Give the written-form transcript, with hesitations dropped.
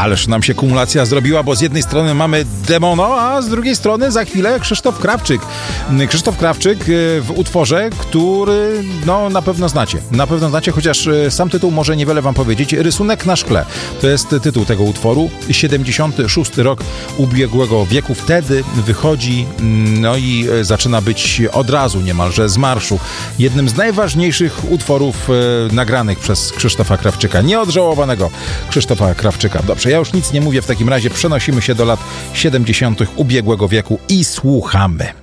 Ależ nam się kumulacja zrobiła, bo z jednej strony mamy Demono, a z drugiej strony za chwilę Krzysztof Krawczyk. Krzysztof Krawczyk w utworze, który na pewno znacie. Na pewno znacie, chociaż sam tytuł może niewiele wam powiedzieć. Rysunek na szkle. To jest tytuł tego utworu. 76 rok ubiegłego wieku. Wtedy wychodzi, i zaczyna być od razu niemalże z marszu jednym z najważniejszych utworów nagranych przez Krzysztofa Krawczyka. Nieodżałowanego Krzysztofa Krawczyka. Dobrze, ja już nic nie mówię, w takim razie przenosimy się do lat 70. ubiegłego wieku i słuchamy.